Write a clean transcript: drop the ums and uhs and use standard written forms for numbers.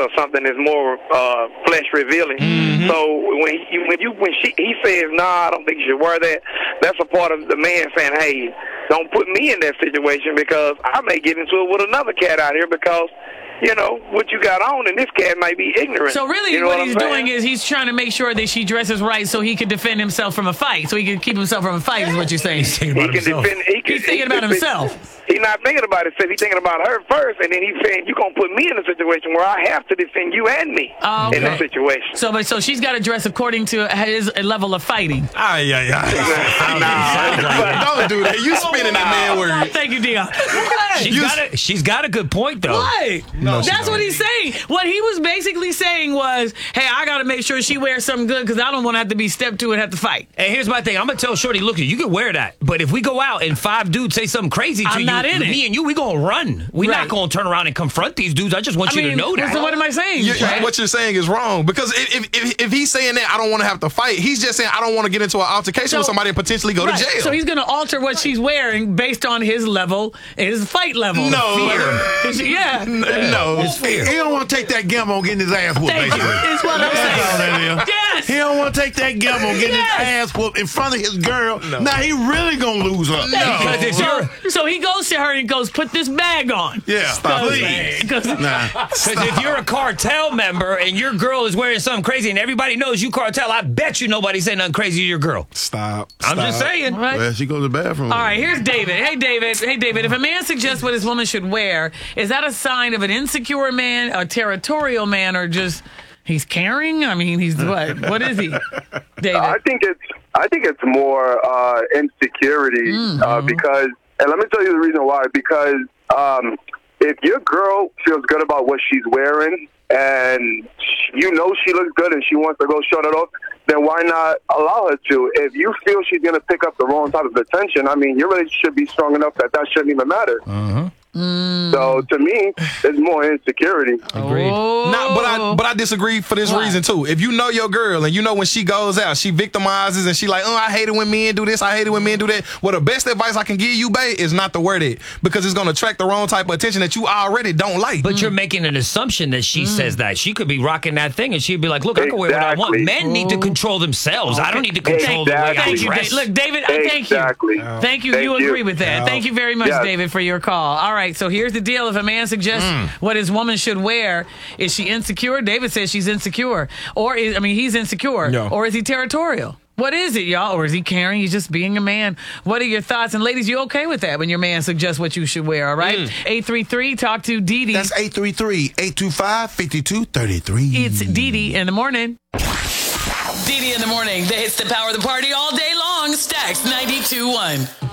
or something that's more flesh revealing. Mm-hmm. So when he says, "Nah, I don't think you should wear that," that's a part of the man saying, "Hey, don't put me in that situation because I may get into it with another cat out here because." You know, what you got on, and this cat might be ignorant. So really you know what I'm he's saying? doing is he's trying to make sure that she dresses right so he can defend himself from a fight. So he can keep himself from a fight is what you're saying. He's thinking about himself. He's thinking about himself. He's not thinking about himself. He's thinking about her first, and then he's saying, you're going to put me in a situation where I have to defend you and me in this situation. So she's got to dress according to his level of fighting. Don't do that. You spinning that man word. Thank you, Dion. She's got a good point, though. Right. No, that's what he's saying. What he was basically saying was, hey, I got to make sure she wears something good because I don't want to have to be stepped to and have to fight. And here's my thing. I'm going to tell Shorty, look, you can wear that. But if we go out and 5 dudes say something crazy to I'm you, not in it. me and you, we going to run. We're not going to turn around and confront these dudes. I just want you to know that. So what am I saying? What you're saying is wrong. Because if he's saying that I don't want to have to fight, he's just saying I don't want to get into an altercation with somebody and potentially go to jail. So he's going to alter what she's wearing based on his level, his fight level. No. Yeah. No. It's fear. He don't want to take that gamble on getting his ass whooped, Thank you. basically. It's what I'm That's all that saying. is. Yes. He don't want to take that gamble on getting his ass whooped in front of his girl. No. Now he really going to lose her. Because if you're... So he goes to her and goes, put this bag on. Yeah. Stop. Please. Because if you're a cartel member and your girl is wearing something crazy and everybody knows you cartel, I bet you nobody say nothing crazy to your girl. Stop. I'm just saying. Right. Well, she goes to the bathroom. All right, here's David. Hey, David. If a man suggests what his woman should wear, is that a sign of an insecure man, a territorial man, or just he's caring? I mean, he's what? What is he, David? I think it's more insecurity because, and let me tell you the reason why. Because if your girl feels good about what she's wearing and you know she looks good and she wants to go show that off, then why not allow her to? If you feel she's going to pick up the wrong type of attention, I mean, your relationship should be strong enough that shouldn't even matter. So to me, it's more insecurity. Agreed. But I disagree for this reason too. If you know your girl and you know when she goes out, she victimizes and she like, I hate it when men do this, I hate it when men do that. Well, the best advice I can give you, babe, is not to wear that because it's gonna attract the wrong type of attention that you already don't like. But you're making an assumption that she says that. She could be rocking that thing and she'd be like, look, I can wear what I want. Men need to control themselves. I don't need to control the way I Thank you, dress. Look, David, thank you. Thank you. You agree with that. Thank you very much, David, for your call. All right, so here's the deal. If a man suggests what his woman should wear, is she insecure? David says she's insecure. He's insecure. No. Or is he territorial? What is it, y'all? Or is he caring? He's just being a man. What are your thoughts? And ladies, you okay with that when your man suggests what you should wear, all right? 833, talk to Dee Dee. That's 833-825-5233. It's Dee Dee in the morning. Dee Dee in the morning. They hits the power of the party all day long. Stacks 92.1.